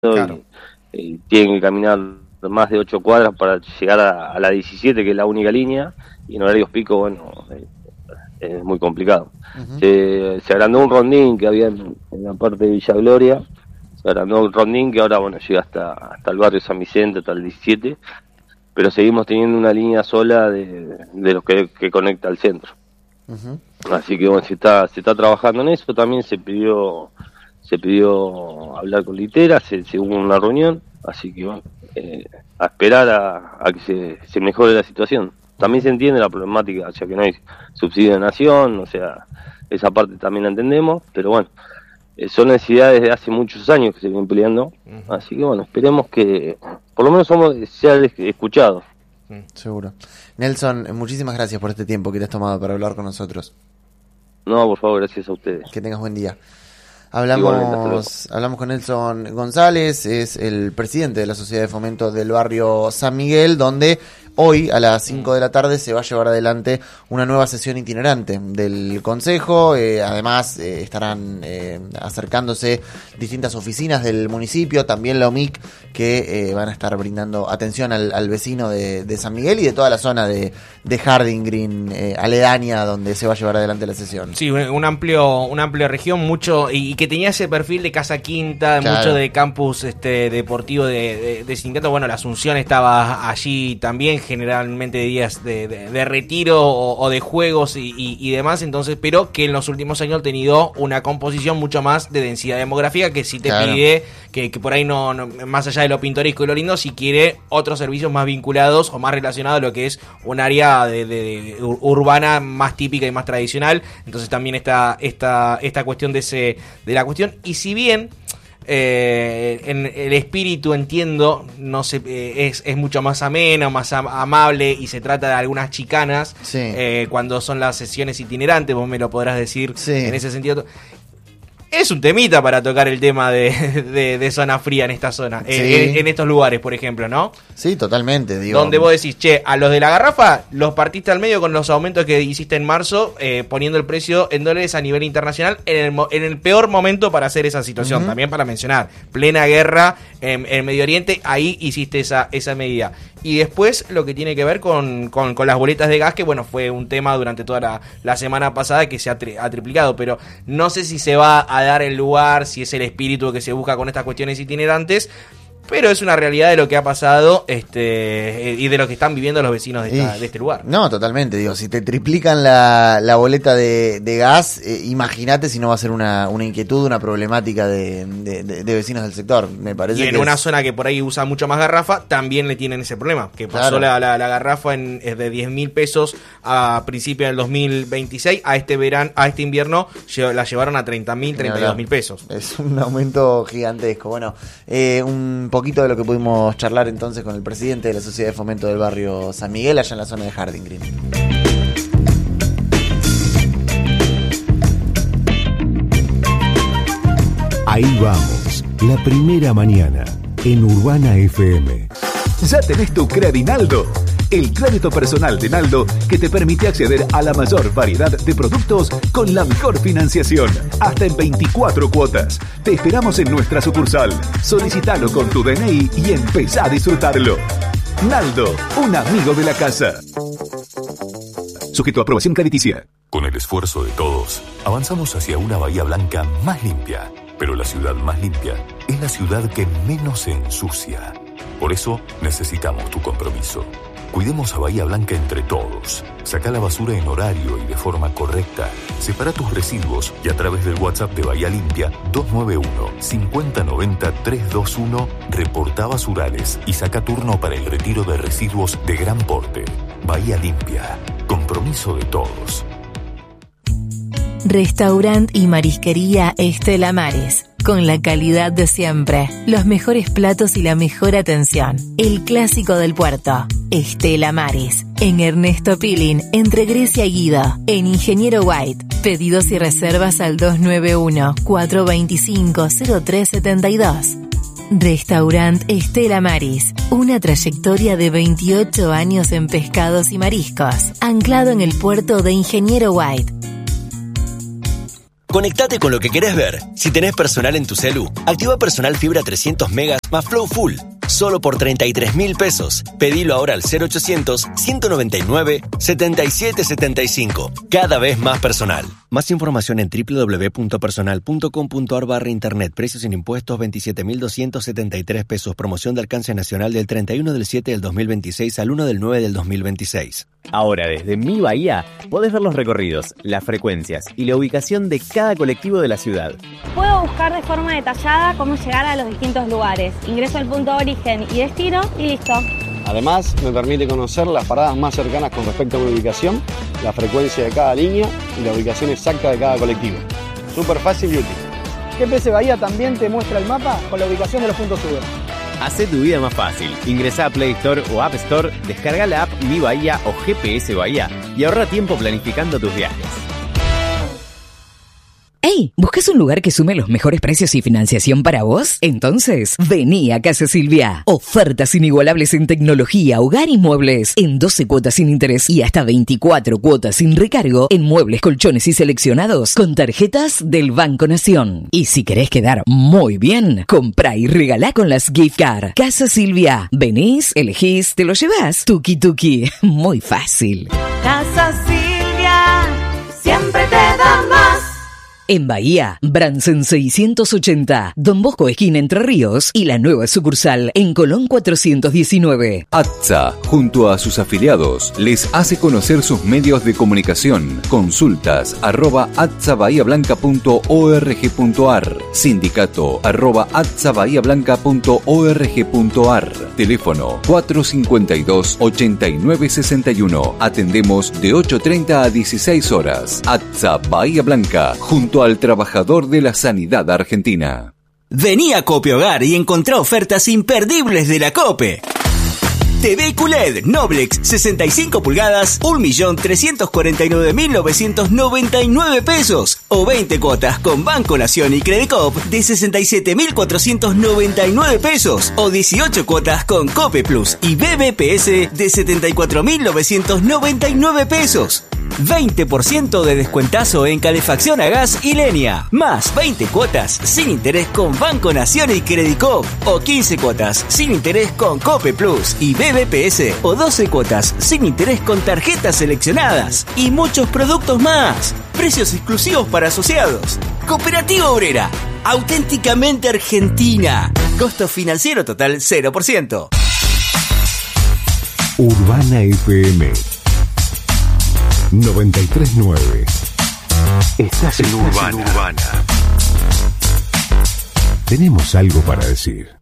Claro. Y tienen que caminar más de 8 cuadras para llegar a la 17, que es la única línea, y en horarios pico, bueno, es muy complicado. Uh-huh. Se agrandó un rondín que había en la parte de Villa Gloria, se agrandó un rondín que ahora, bueno, llega hasta el barrio San Vicente, hasta el 17, pero seguimos teniendo una línea sola de los que conecta al centro. Uh-huh. Así que, bueno, se está trabajando en eso. También se pidió hablar con Litera, se hubo una reunión, así que bueno, a esperar a que se mejore la situación. También se entiende la problemática, ya que no hay subsidio de nación, o sea, esa parte también la entendemos, pero bueno, son necesidades de hace muchos años que se vienen peleando, así que bueno, esperemos que por lo menos sea escuchados. Seguro. Nelson, muchísimas gracias por este tiempo que te has tomado para hablar con nosotros. No, por favor, gracias a ustedes. Que tengas buen día. Hablamos con Nelson González, es el presidente de la Sociedad de Fomento del barrio San Miguel, donde hoy a las 5 de la tarde se va a llevar adelante una nueva sesión itinerante del Consejo. Además estarán acercándose distintas oficinas del municipio, también la OMIC, que van a estar brindando atención al vecino de San Miguel y de toda la zona de Harding Green, aledaña, donde se va a llevar adelante la sesión. Sí, una amplia región, mucho, y que tenía ese perfil de Casa Quinta, claro, mucho de campus deportivo de sindicato. Bueno, la Asunción estaba allí también, generalmente días de retiro o de juegos y demás, entonces, pero que en los últimos años ha tenido una composición mucho más de densidad demográfica, que sí te claro. Pide que por ahí no, más allá de lo pintoresco y lo lindo, si quiere otros servicios más vinculados o más relacionados a lo que es un área de urbana más típica y más tradicional. Entonces también está esta cuestión de la cuestión, y si bien en el espíritu, entiendo, no sé, es mucho más ameno, más amable, y se trata de algunas chicanas, sí. Cuando son las sesiones itinerantes, vos me lo podrás decir, sí. En ese sentido. Es un temita para tocar el tema de zona fría en esta zona, sí. en estos lugares, por ejemplo, ¿no? Sí, totalmente, digo. Donde vos decís, che, a los de la garrafa los partiste al medio con los aumentos que hiciste en marzo, poniendo el precio en dólares a nivel internacional en el peor momento para hacer esa situación. Uh-huh. También para mencionar, plena guerra en Medio Oriente, ahí hiciste esa medida. Y después lo que tiene que ver con las boletas de gas, que bueno, fue un tema durante toda la semana pasada que se ha triplicado, pero no sé si se va a dar el lugar, si es el espíritu que se busca con estas cuestiones itinerantes, pero es una realidad de lo que ha pasado y de lo que están viviendo los vecinos de este lugar. No, totalmente, digo, si te triplican la boleta de gas, imagínate si no va a ser una inquietud, una problemática de vecinos del sector, me parece. Y en una zona que por ahí usa mucho más garrafa, también le tienen ese problema, que pasó claro. la garrafa de 10.000 pesos a principios del 2026, a este invierno la llevaron a 30.000, 32.000 pesos. Es un aumento gigantesco. Bueno, un poquito de lo que pudimos charlar entonces con el presidente de la Sociedad de Fomento del barrio San Miguel, allá en la zona de Harding Green. Ahí vamos, la primera mañana en Urbana FM. Ya tenés tu Credinaldo, el crédito personal de Naldo que te permite acceder a la mayor variedad de productos con la mejor financiación, hasta en 24 cuotas. Te esperamos en nuestra sucursal. Solicitalo con tu DNI y empezá a disfrutarlo. Naldo, un amigo de la casa. Sujeto a aprobación crediticia. Con el esfuerzo de todos, avanzamos hacia una Bahía Blanca más limpia. Pero la ciudad más limpia es la ciudad que menos se ensucia. Por eso necesitamos tu compromiso. Cuidemos a Bahía Blanca entre todos. Sacá la basura en horario y de forma correcta. Separa tus residuos y a través del WhatsApp de Bahía Limpia 291-5090-321 reportá basurales y saca turno para el retiro de residuos de gran porte. Bahía Limpia. Compromiso de todos. Restaurant y marisquería Estela Maris. Con la calidad de siempre, los mejores platos y la mejor atención. El clásico del puerto. Estela Maris. En Ernesto Pilin, entre Grecia y Guido. En Ingeniero White. Pedidos y reservas al 291-425-0372. Restaurant Estela Maris. Una trayectoria de 28 años en pescados y mariscos. Anclado en el puerto de Ingeniero White. Conectate con lo que querés ver. Si tenés personal en tu celu, activa Personal Fibra 300 megas más Flow Full. Solo por 33.000 pesos. Pedilo ahora al 0800-199-7775. Cada vez más personal. Más información en www.personal.com.ar/internet. Precios sin impuestos 27.273 pesos. Promoción de alcance nacional del 31 del 7 del 2026 al 1 del 9 del 2026. Ahora desde Mi Bahía podés ver los recorridos, las frecuencias y la ubicación de cada colectivo de la ciudad. Puedo buscar de forma detallada cómo llegar a los distintos lugares. Ingreso al punto de origen y destino y listo. Además, me permite conocer las paradas más cercanas con respecto a mi ubicación, la frecuencia de cada línea y la ubicación exacta de cada colectivo. Súper fácil y útil. GPS Bahía también te muestra el mapa con la ubicación de los puntos UBER. Hacé tu vida más fácil. Ingresá a Play Store o App Store, descarga la app Mi Bahía o GPS Bahía y ahorra tiempo planificando tus viajes. ¡Hey! ¿Buscas un lugar que sume los mejores precios y financiación para vos? Entonces, vení a Casa Silvia. Ofertas inigualables en tecnología, hogar y muebles. En 12 cuotas sin interés y hasta 24 cuotas sin recargo en muebles, colchones y seleccionados con tarjetas del Banco Nación. Y si querés quedar muy bien, comprá y regalá con las gift card. Casa Silvia. Venís, elegís, te lo llevás. Tuki tuki. Muy fácil. Casa Silvia. Siempre te da más. En Bahía, Bransen 680, Don Bosco esquina Entre Ríos y la nueva sucursal en Colón 419. ATSA, junto a sus afiliados, les hace conocer sus medios de comunicación. Consultas @atsabahiablanca.org.ar, sindicato @atsabahiablanca.org.ar, teléfono 452-8961. Atendemos de 8:30 a 16 horas. ATSA Bahía Blanca, junto al trabajador de la sanidad argentina. Vení a Cope Hogar y encontrá ofertas imperdibles de la Cope. TV QLED Noblex 65 pulgadas, 1.349.999 pesos. O 20 cuotas con Banco Nación y Credicop de 67.499 pesos. O 18 cuotas con Cope Plus y BBPS de 74.999 pesos. 20% de descuentazo en calefacción a gas y leña. Más 20 cuotas sin interés con Banco Nación y Credicop. O 15 cuotas sin interés con Cope Plus y BBPS. O 12 cuotas sin interés con tarjetas seleccionadas. Y muchos productos más. Precios exclusivos para asociados. Cooperativa Obrera. Auténticamente argentina. Costo financiero total 0%. Urbana FM 93.9. Estás en Urbana. Tenemos algo para decir.